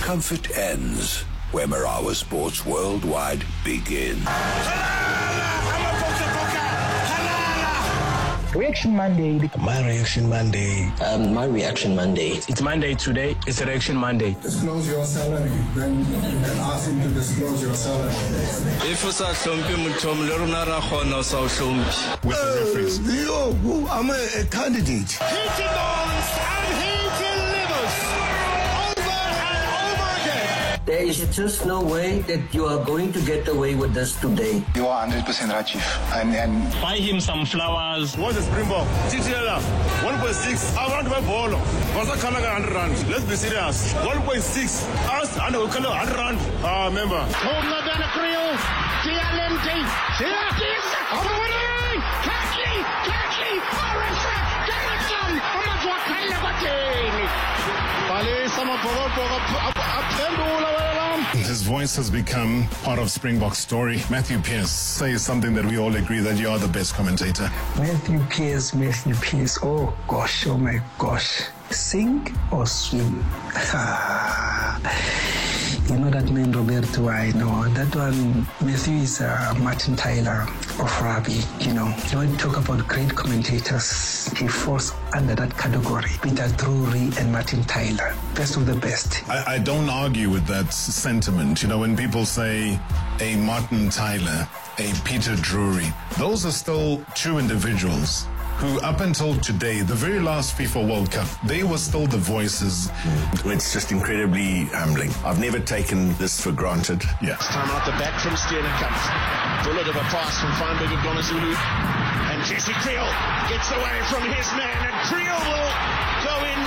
Comfort ends where Marawa Sports Worldwide begins. Reaction Monday. My Reaction Monday. My Reaction Monday. It's Monday today. It's Reaction Monday. Disclose your salary. Then you can ask him to disclose your salary. If it's a something with Tom Lerunara Hono so with the referees. I'm a candidate. He demands and he delivers over and over again. There is just no way that you are going to get away with this today. You are 100% right, Chief. And buy him some flowers. What's the Springbok? 1.6. I want my ball. What's the color 100 rand? Let's be serious. 1.6. Us and we color 100 rand. Remember. Hold the Creole. TLMT. Kaki. Orisha. Galatam. His voice has become part of Springbok's story. Matthew Pearce says something that we all agree that you are the best commentator. Matthew Pearce. Oh gosh, oh my gosh. Sink or swim? You know that man, Roberto, I know. That one, Matthew is Martin Tyler of rugby, you know. When you talk about great commentators, he falls under that category. Peter Drury and Martin Tyler, best of the best. I don't argue with that sentiment. You know, when people say a Martin Tyler, a Peter Drury, those are still true individuals who, up until today, the very last FIFA World Cup, they were still the voices. It's just incredibly humbling. I've never taken this for granted. Yeah. Time out the back from Steenekamp. Bullet of a pass from Feinberg of Gonazulu. And Jesse Creel gets away from his man, and Creel will go in.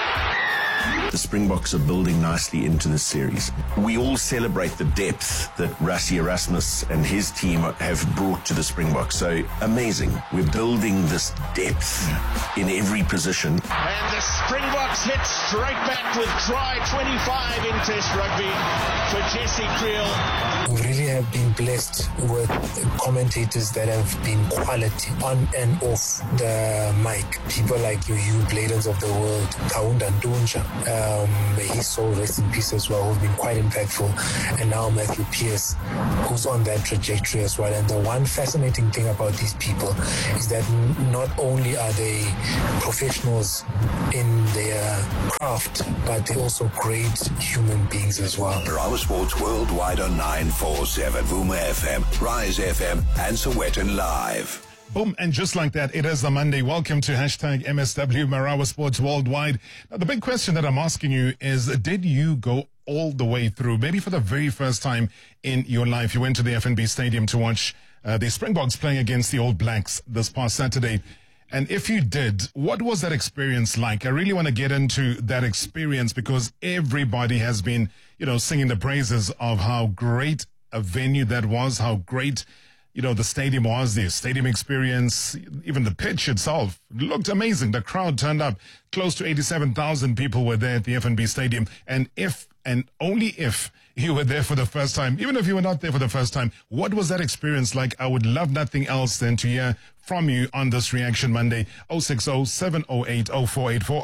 The Springboks are building nicely into this series. We all celebrate the depth that Rassie Erasmus and his team have brought to the Springboks. So amazing. We're building this depth in every position. And the Springboks hit straight back with try 25 in Test rugby for Jesse Creel. We really have been blessed with commentators that have been quality on and off the mic. People like you Bladens of the world, Kaunda Ndunja. May his soul rest in peace as well, who've been quite impactful. And now Matthew Pearce, who's on that trajectory as well. And the one fascinating thing about these people is that not only are they professionals in their craft, but they're also great human beings as well. Marawa Sports Worldwide on 947, Vuma FM, Rise FM, and Sowetan Live. Boom, and just like that, it is a Monday. Welcome to hashtag MSW Marawa Sports Worldwide. Now, the big question that I'm asking you is, did you go all the way through? Maybe for the very first time in your life, you went to the FNB Stadium to watch the Springboks playing against the All Blacks this past Saturday. And if you did, what was that experience like? I really want to get into that experience because everybody has been, singing the praises of how great a venue that was, how great the stadium was, the stadium experience, even the pitch itself looked amazing. The crowd turned up. Close to 87,000 people were there at the FNB Stadium. And if and only if you were there for the first time, even if you were not there for the first time, what was that experience like? I would love nothing else than to hear from you on this Reaction Monday. 060-708-0484,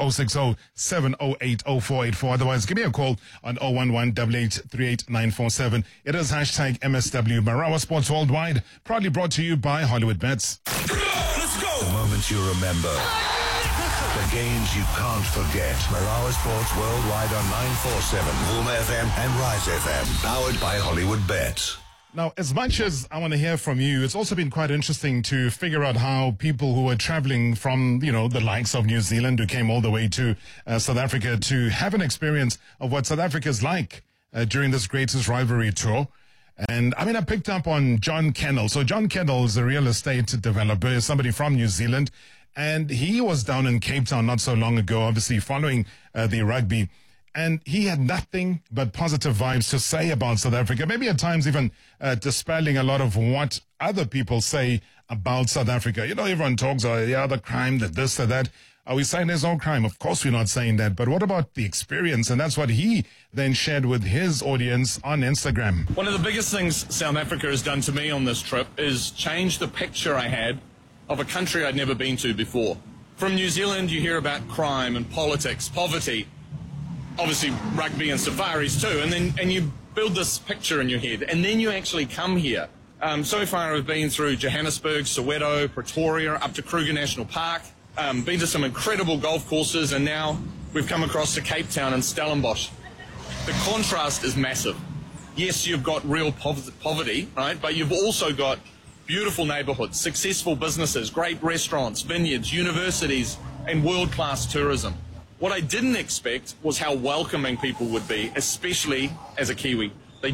060-708-0484. Otherwise, give me a call on 011-8838-947. It is hashtag MSW Marawa Sports Worldwide, proudly brought to you by Hollywood Bets. Let's go! The moments you remember. The games you can't forget. Marawa Sports Worldwide on 947, Vuma FM and Rise FM. Powered by Hollywood Bets. Now, as much as I want to hear from you, it's also been quite interesting to figure out how people who are traveling from, the likes of New Zealand, who came all the way to South Africa to have an experience of what South Africa is like during this greatest rivalry tour. And I picked up on John Kennel. So John Kennel is a real estate developer, somebody from New Zealand. And he was down in Cape Town not so long ago, obviously following the rugby. And he had nothing but positive vibes to say about South Africa, maybe at times even dispelling a lot of what other people say about South Africa. Everyone talks about the crime, the this, the that. Are we saying there's no crime? Of course we're not saying that. But what about the experience? And that's what he then shared with his audience on Instagram. One of the biggest things South Africa has done to me on this trip is change the picture I had of a country I'd never been to before. From New Zealand, you hear about crime and politics, poverty. obviously rugby and safaris too, and you build this picture in your head, and then you actually come here. So far I've been through Johannesburg, Soweto, Pretoria, up to Kruger National Park, been to some incredible golf courses, and now we've come across to Cape Town and Stellenbosch. The contrast is massive. Yes, you've got real poverty, right? But you've also got beautiful neighbourhoods, successful businesses, great restaurants, vineyards, universities, and world-class tourism. What I didn't expect was how welcoming people would be, especially as a Kiwi.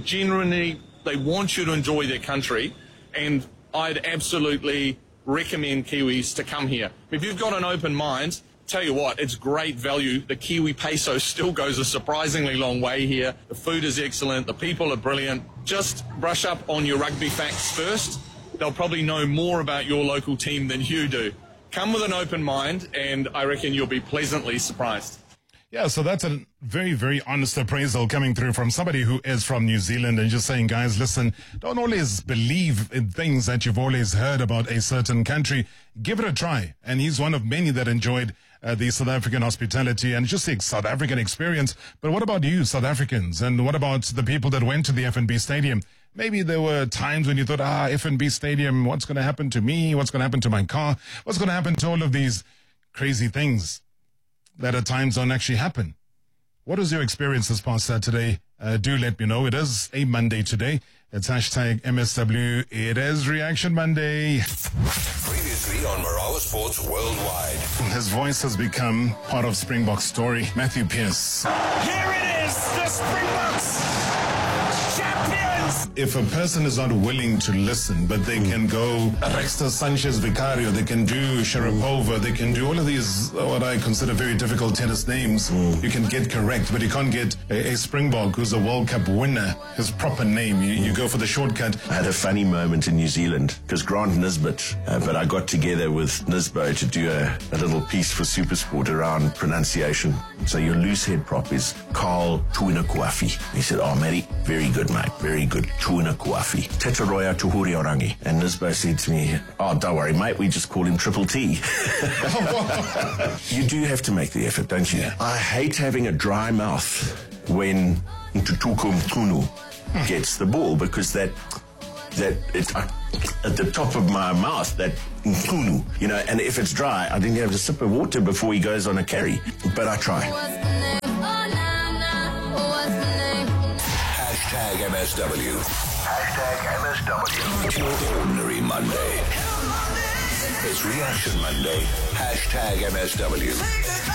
They want you to enjoy their country, and I'd absolutely recommend Kiwis to come here. If you've got an open mind, tell you what, it's great value. The Kiwi peso still goes a surprisingly long way here. The food is excellent. The people are brilliant. Just brush up on your rugby facts first. They'll probably know more about your local team than you do. Come with an open mind, and I reckon you'll be pleasantly surprised. Yeah, so that's a very, very honest appraisal coming through from somebody who is from New Zealand and just saying, guys, listen, don't always believe in things that you've always heard about a certain country. Give it a try. And he's one of many that enjoyed the South African hospitality and just the South African experience. But what about you, South Africans? And what about the people that went to the FNB Stadium? Maybe there were times when you thought, FNB Stadium, what's going to happen to me? What's going to happen to my car? What's going to happen to all of these crazy things that at times don't actually happen? What was your experience this past Saturday? Do let me know. It is a Monday today. It's hashtag MSW. It is Reaction Monday. Previously on Marawa Sports Worldwide. His voice has become part of Springbok's story. Matthew Pearce. Here it is, the Springboks champions. If a person is not willing to listen, but they can go Rexter Sanchez Vicario, they can do Sharapova, they can do all of these, what I consider very difficult tennis names. You can get correct, but you can't get a Springbok who's a World Cup winner, his proper name. You go for the shortcut. I had a funny moment in New Zealand because Grant Nisbet, but I got together with Nisbo to do a little piece for Supersport around pronunciation. So your loose head prop is Carl Tuinakuafi. He said, Matty, very good, mate, very good. Tuinakuafi. Tetaroya Tuhuri Orangi. And Nisbo said to me, don't worry, mate, we just call him Triple T. You do have to make the effort, don't you? Yeah. I hate having a dry mouth when Ntutuko Mkunu gets the ball, because that it's at the top of my mouth, that Nkunu, and if it's dry, I think you have a sip of water before he goes on a carry. But I try. Hashtag MSW. Hashtag MSW. It's your ordinary Monday. It's Reaction Monday. Hashtag MSW.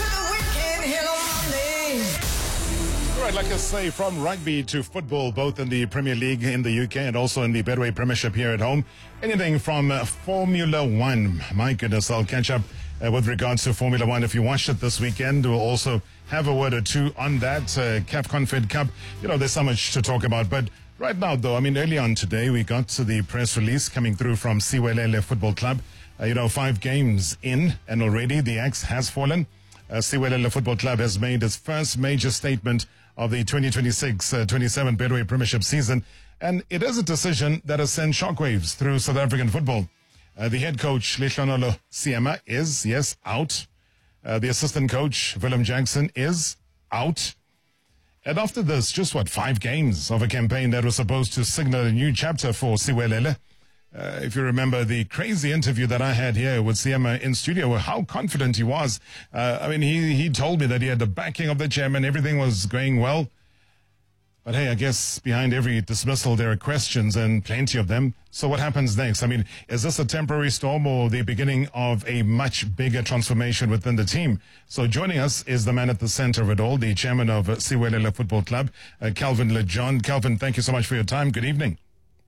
All right, like I say, from rugby to football, both in the Premier League in the UK and also in the Betway Premiership here at home. Anything from Formula One. My goodness, I'll catch up with regards to Formula One. If you watched it this weekend, we'll also have a word or two on that. CAF Confed Cup, there's so much to talk about. But right now, though, early on today, we got to the press release coming through from Siwelele Football Club. 5 games in, and already the axe has fallen. Siwelele Football Club has made its first major statement of the 2026-27 Betway Premiership season, and it is a decision that has sent shockwaves through South African football. The head coach, Lehlonololo Siema, is, yes, out. The assistant coach, Willem Jackson, is out. And after this, just 5 games of a campaign that was supposed to signal a new chapter for Siwelele. If you remember the crazy interview that I had here with Siema in studio, how confident he was. He told me that he had the backing of the chairman, everything was going well. But hey, I guess behind every dismissal there are questions, and plenty of them. So what happens next? Is this a temporary storm or the beginning of a much bigger transformation within the team? So joining us is the man at the center of it all, the chairman of Siwelele Football Club, Calvin Lejon. Calvin, thank you so much for your time. Good evening.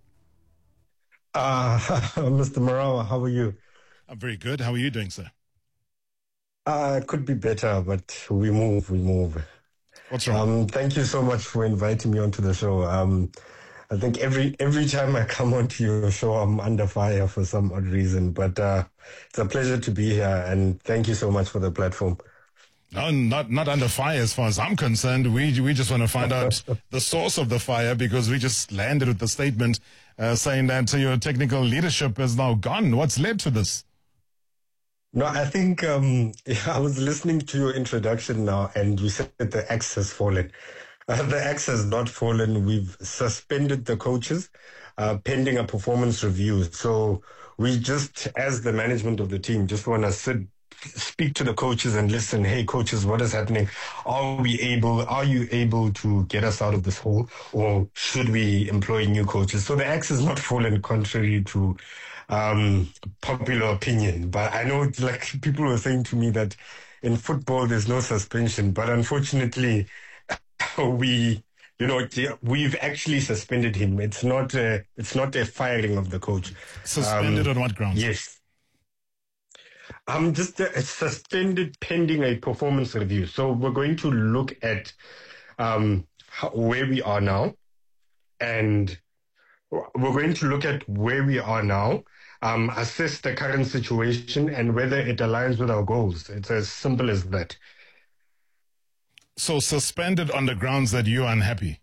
Mr. Marawa, how are you? I'm very good. How are you doing, sir? Could be better, but we move. What's wrong? Thank you so much for inviting me onto the show. I think every time I come onto your show, I'm under fire for some odd reason, but it's a pleasure to be here, and thank you so much for the platform. No, not under fire as far as I'm concerned. We just want to find out the source of the fire, because we just landed with the statement saying that your technical leadership is now gone. What's led to this? No, I think I was listening to your introduction now, and you said that the axe has fallen. The axe has not fallen. We've suspended the coaches pending a performance review. So we just, as the management of the team, just want to speak to the coaches and listen. Hey, coaches, what is happening? Are you able to get us out of this hole, or should we employ new coaches? So the axe has not fallen, contrary to popular opinion. But I know, like, people were saying to me that in football there's no suspension, but unfortunately we've actually suspended him. It's not a firing of the coach. Suspended on what grounds? Yes. Just suspended pending a performance review. So we're going to look at where we are now, and we're going to look at where we are now, assess the current situation and whether it aligns with our goals. It's as simple as that. So suspended on the grounds that you're unhappy?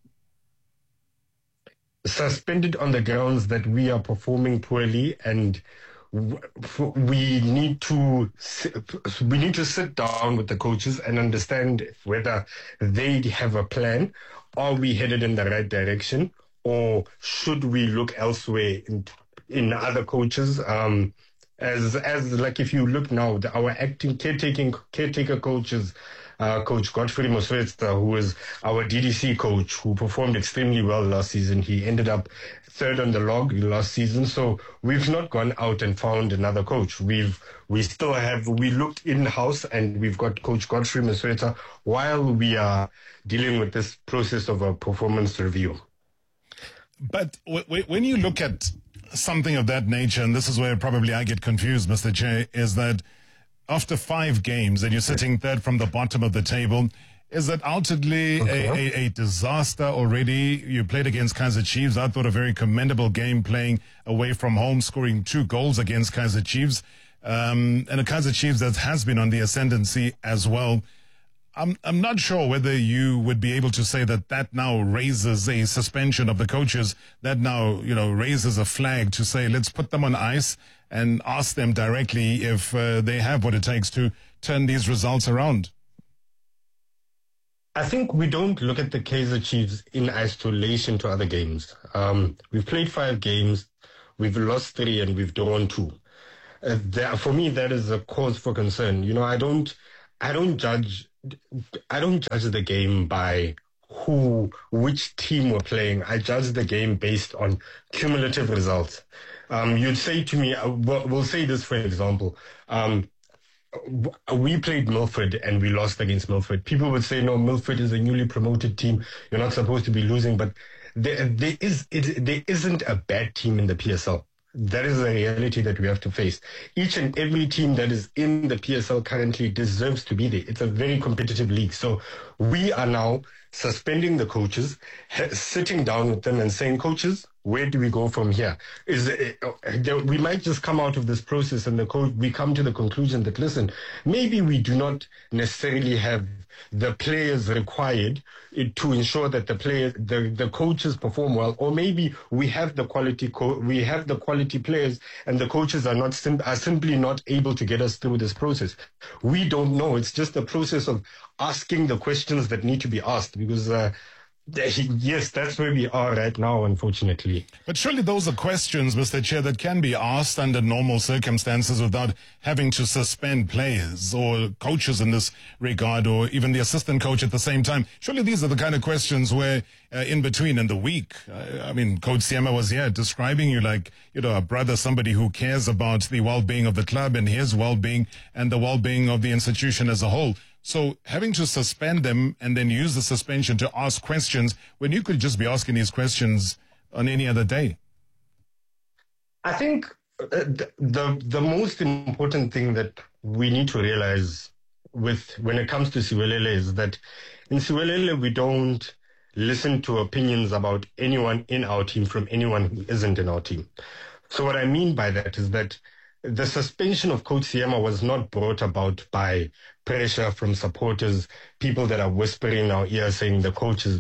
Suspended on the grounds that we are performing poorly, and we need to sit down with the coaches and understand whether they have a plan. Are we headed in the right direction, or should we look elsewhere in other coaches? As like, if you look now, our acting caretaker coaches, Coach Godfrey Moswetsa, who was our DDC coach, who performed extremely well last season. He ended up third on the log last season. So we've not gone out and found another coach. We looked in-house, and we've got Coach Godfrey Moswetsa while we are dealing with this process of a performance review. But when you look at something of that nature, and this is where probably I get confused, Mr. Chair, is that after 5 games and you're sitting third from the bottom of the table, is that ultimately a disaster already? You played against Kaizer Chiefs. I thought a very commendable game, playing away from home, scoring 2 goals against Kaizer Chiefs, and a Kaizer Chiefs that has been on the ascendancy as well. I'm not sure whether you would be able to say that now raises a suspension of the coaches, that now, raises a flag to say, let's put them on ice and ask them directly if they have what it takes to turn these results around. I think we don't look at the Kaizer Chiefs in isolation to other games. We've played 5 games, we've lost 3 and we've drawn 2. For me, that is a cause for concern. I don't judge the game by which team we're playing. I judge the game based on cumulative results. You'd say to me, we'll say this for example, we played Milford and we lost against Milford. People would say, no, Milford is a newly promoted team. You're not supposed to be losing, but there isn't a bad team in the PSL. That is a reality that we have to face. Each and every team that is in the PSL currently deserves to be there. It's a very competitive league. So we are now suspending the coaches, sitting down with them and saying, coaches, where do we go from here? We might just come out of this process and we come to the conclusion that, listen, maybe we do not necessarily have the players required to ensure that the coaches perform well, or maybe we have the quality players and the coaches are simply not able to get us through this process. We don't know. It's just a process of asking the questions that need to be asked, because yes, that's where we are right now, unfortunately. But surely those are questions, Mr. Chair, that can be asked under normal circumstances without having to suspend players or coaches in this regard, or even the assistant coach at the same time. Surely these are the kind of questions where in between in the week, Coach Siema was here describing you like, a brother, somebody who cares about the well-being of the club and his well-being and the well-being of the institution as a whole. So having to suspend them and then use the suspension to ask questions when you could just be asking these questions on any other day. I think the most important thing that we need to realize when it comes to Siwelele is that in Siwelele we don't listen to opinions about anyone in our team from anyone who isn't in our team. So what I mean by that is that the suspension of Coach Siema was not brought about by pressure from supporters, people that are whispering in our ear saying the coaches.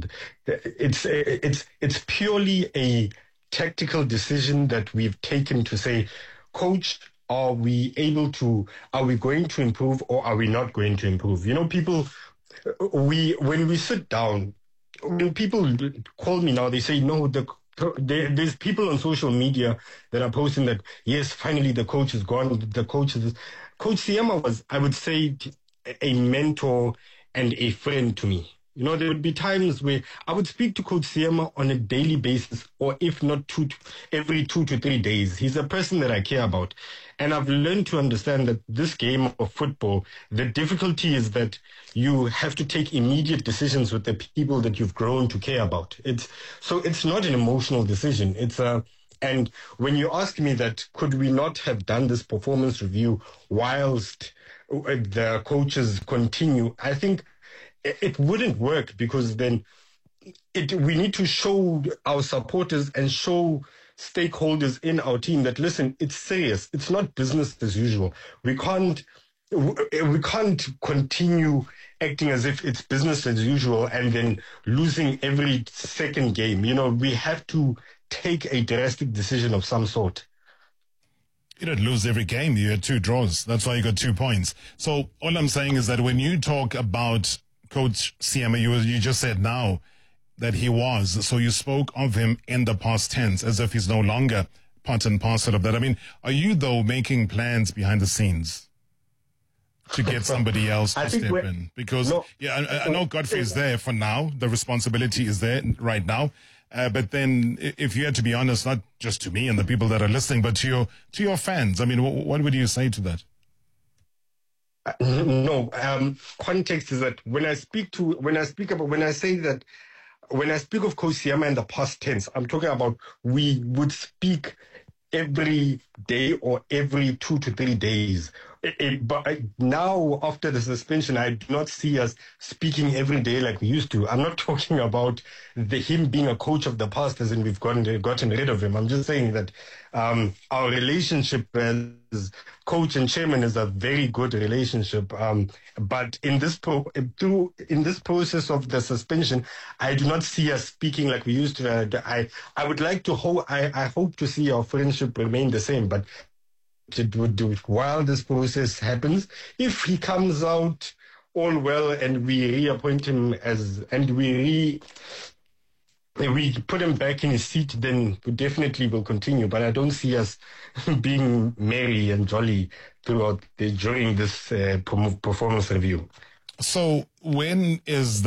It's purely a tactical decision that we've taken to say, Coach, are we going to improve or are we not going to improve? You know, when we sit down, when people call me now, they say, no, there's people on social media that are posting that, yes, finally the coach is gone. Coach Siema was, I would say, a mentor and a friend to me. You know, there would be times where I would speak to Coach Siema on a daily basis, or if not every 2 to 3 days. He's a person that I care about. And I've learned to understand that this game of football, the difficulty is that you have to take immediate decisions with the people that you've grown to care about. It's not an emotional decision. And when you ask me that, could we not have done this performance review whilst the coaches continue? I think it wouldn't work, because then we need to show our supporters and show stakeholders in our team that, listen, it's serious. It's not business as usual. We can't continue acting as if it's business as usual and then losing every second game. You know, we have to take a drastic decision of some sort. You didn't lose every game. You had 2 draws. That's why you got 2 points. So all I'm saying is that when you talk about Coach Siema, you just said now that he was. So you spoke of him in the past tense as if he's no longer part and parcel of that. I mean, are you, though, making plans behind the scenes to get somebody else to step in? Because, I know Godfrey is there for now. The responsibility is there right now. But then if you had to be honest, not just to me and the people that are listening, but to your fans, I mean, what would you say to that? No, context is that when I speak of Coach Siema in the past tense, I'm talking about we would speak every day or every 2 to 3 days. But now, after the suspension, I do not see us speaking every day like we used to. I'm not talking about him being a coach of the past as in we've gotten rid of him. I'm just saying that our relationship as coach and chairman is a very good relationship. But in this process of the suspension, I do not see us speaking like we used to. I would like to I hope to see our friendship remain the same, but while this process happens, if he comes out all well and we reappoint him we put him back in his seat, then we definitely will continue. But I don't see us being merry and jolly during this performance review. So when is